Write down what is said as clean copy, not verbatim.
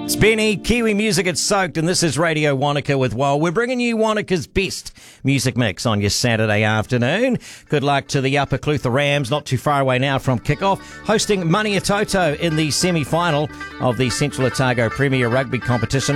It's Benny, Kiwi Music at Soaked, and this is Radio Wanaka with Wal. We're bringing you Wanaka's best music mix on your Saturday afternoon. Good luck to the Upper Clutha Rams, not too far away now from kick-off, hosting Maniatoto in the semi-final of the Central Otago Premier Rugby competition.